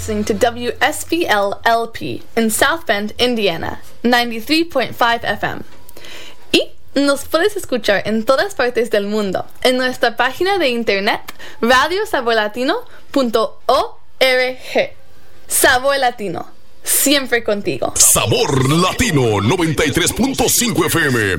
listening to WSBL-LP in South Bend, Indiana, 93.5 FM. Y nos puedes escuchar en todas partes del mundo en nuestra página de internet radiosaborlatino.org. Sabor Latino, siempre contigo. Sabor Latino 93.5 FM.